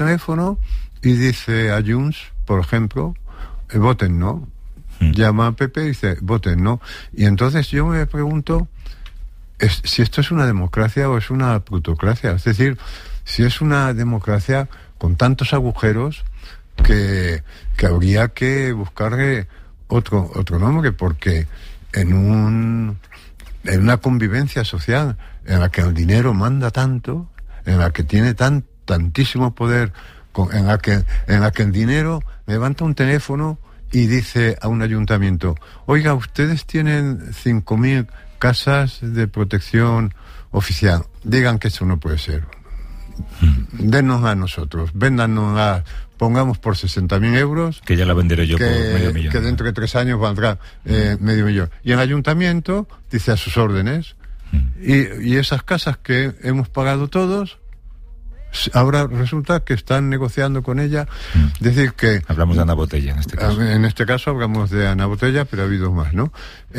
teléfono y dice a Junts, por ejemplo, voten no. Llama a Pepe y dice, voten no. Y entonces yo me pregunto si esto es una democracia o es una plutocracia. Es decir, si es una democracia con tantos agujeros que habría que buscarle otro nombre, porque en una convivencia social en la que el dinero manda tanto, en la que tiene tantísimo poder, en la que el dinero levanta un teléfono y dice a un ayuntamiento, oiga, ustedes tienen 5.000 casas de protección oficial, digan que eso no puede ser, dennos a nosotros, véndanos, pongamos por 60.000 euros, que ya la venderé yo por medio millón, que dentro de 3 años valdrá medio millón, y el ayuntamiento dice a sus órdenes, y esas casas que hemos pagado todos, ahora resulta que están negociando con ella. Es decir, que hablamos de Ana Botella en este caso. En este caso hablamos de Ana Botella, pero ha habido más, ¿no?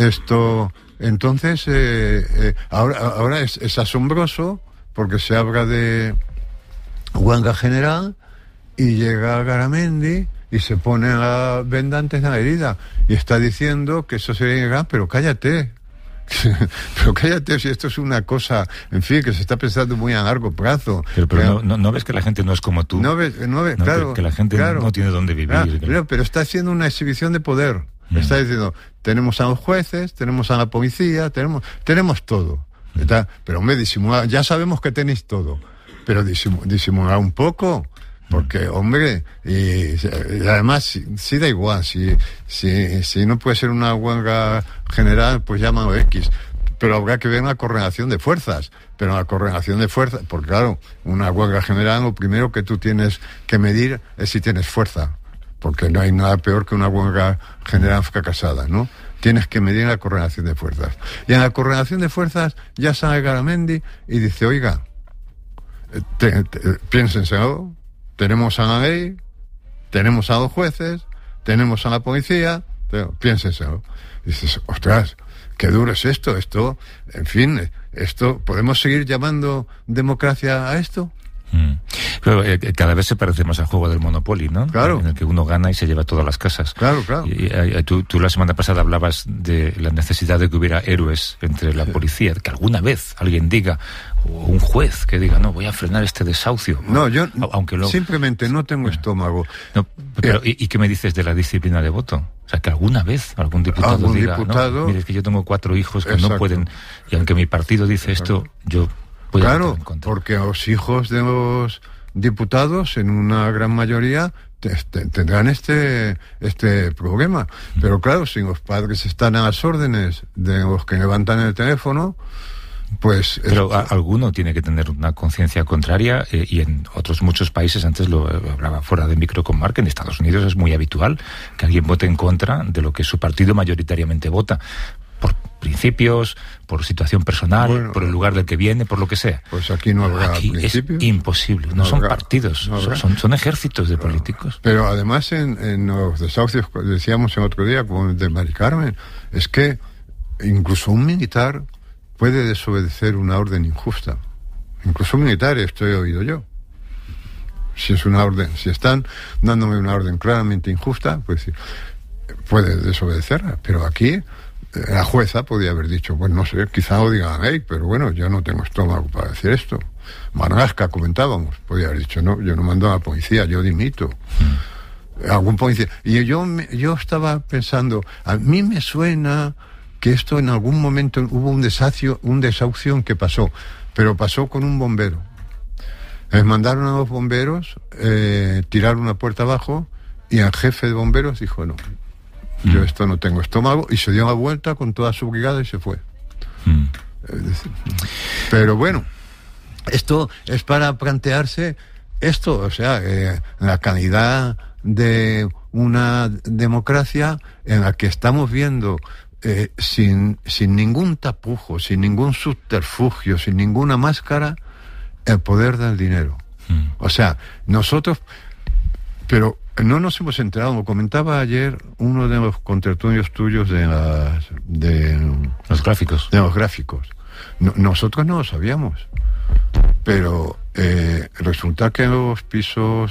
Entonces, ahora es asombroso, porque se habla de huelga general y llega Garamendi y se pone la venda antes de la herida y está diciendo que eso sería ilegal, pero cállate. Pero cállate, si esto es una cosa, en fin, que se está pensando muy a largo plazo. Pero no ves que la gente no es como tú. No ves, claro. Que la gente no tiene dónde vivir. Claro, pero está haciendo una exhibición de poder. Está diciendo, tenemos a los jueces, tenemos a la policía, tenemos todo. Pero hombre, disimulad, ya sabemos que tenéis todo, pero disimulad un poco. Porque, hombre, y además, sí da igual, si no puede ser una huelga general, pues llámalo X. Pero habrá que ver una correlación de fuerzas. Pero la correlación de fuerzas, porque claro, una huelga general, lo primero que tú tienes que medir es si tienes fuerza. Porque no hay nada peor que una huelga general fracasada, ¿no? Tienes que medir la correlación de fuerzas. Y en la correlación de fuerzas ya sale Garamendi y dice, oiga, piénsenselo. Tenemos a la ley, tenemos a los jueces, tenemos a la policía, piénsenselo. Y dices, ostras, qué duro es esto, en fin, ¿podemos seguir llamando democracia a esto? Pero cada vez se parece más al juego del Monopoly, ¿no? Claro. En el que uno gana y se lleva todas las casas. Claro. Y tú la semana pasada hablabas de la necesidad de que hubiera héroes entre la policía, que alguna vez alguien diga, o un juez que diga, no, voy a frenar este desahucio. No, yo aunque simplemente no tengo estómago. No, pero, ¿y qué me dices de la disciplina de voto? O sea, que alguna vez algún diputado diga, no, mire, es que yo tengo 4 hijos que no pueden, y aunque mi partido dice esto, yo... Claro, porque los hijos de los diputados, en una gran mayoría, tendrán este problema. Pero claro, si los padres están a las órdenes de los que levantan el teléfono, pues... Pero alguno tiene que tener una conciencia contraria, y en otros muchos países, antes lo hablaba fuera de micro con Mark, en Estados Unidos es muy habitual que alguien vote en contra de lo que su partido mayoritariamente vota. Por principios, por situación personal, por el lugar del que viene, por lo que sea. Pues aquí no habrá principios. Es imposible, no son partidos, son ejércitos de políticos. Pero además en los desahucios, decíamos el otro día, como el de Mari Carmen, es que incluso un militar puede desobedecer una orden injusta. Incluso un militar, esto he oído yo. Si es una orden, si están dándome una orden claramente injusta, pues puede desobedecerla. Pero aquí la jueza podía haber dicho, pues no sé, quizá lo diga la ley, pero bueno, yo no tengo estómago para decir esto. Marlaska, comentábamos, podía haber dicho, no, yo no mando a la policía, yo dimito. Algún policía. Y yo estaba pensando, a mí me suena que esto en algún momento hubo un desahucio que pasó, pero pasó con un bombero. Les mandaron a los bomberos, tirar una puerta abajo, y el jefe de bomberos dijo, no, yo esto no tengo estómago, y se dio la vuelta con toda su brigada y se fue. Pero bueno, esto es para plantearse esto, o sea, la calidad de una democracia en la que estamos viendo sin ningún tapujo, sin ningún subterfugio, sin ninguna máscara, el poder del dinero. O sea, nosotros, pero no nos hemos enterado. Lo comentaba ayer uno de los contertulios tuyos de los gráficos. De los gráficos. Nosotros no lo sabíamos, pero resulta que en los pisos